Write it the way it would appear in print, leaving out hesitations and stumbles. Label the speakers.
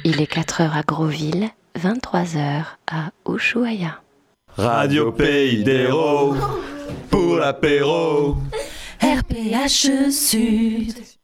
Speaker 1: Il est 4h à Grosville, 23h à Ushuaïa.
Speaker 2: Radio Pays d'Hérault, pour l'apéro.
Speaker 3: RPH Sud.